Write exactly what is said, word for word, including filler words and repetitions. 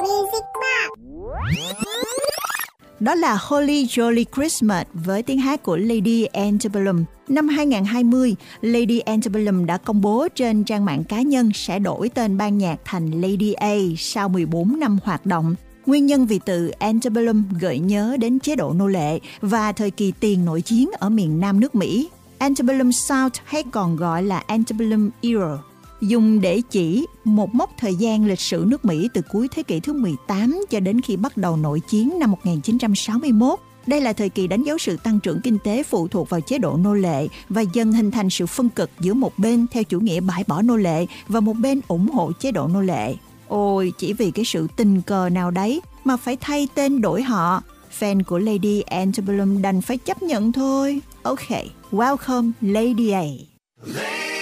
Music Box. Đó là Holly Jolly Christmas với tiếng hát của Lady Antebellum. Năm hai không hai không, Lady Antebellum đã công bố trên trang mạng cá nhân sẽ đổi tên ban nhạc thành Lady A sau mười bốn năm hoạt động. Nguyên nhân vì từ Antebellum gợi nhớ đến chế độ nô lệ và thời kỳ tiền nội chiến ở miền Nam nước Mỹ. Antebellum Sound hay còn gọi là Antebellum Era, dùng để chỉ một mốc thời gian lịch sử nước Mỹ từ cuối thế kỷ thứ mười tám cho đến khi bắt đầu nội chiến năm một nghìn chín trăm sáu mươi mốt. Đây là thời kỳ đánh dấu sự tăng trưởng kinh tế phụ thuộc vào chế độ nô lệ và dần hình thành sự phân cực giữa một bên theo chủ nghĩa bãi bỏ nô lệ và một bên ủng hộ chế độ nô lệ. Ôi, chỉ vì cái sự tình cờ nào đấy mà phải thay tên đổi họ. Fan của Lady Antebellum đành phải chấp nhận thôi. Ok, welcome Lady A.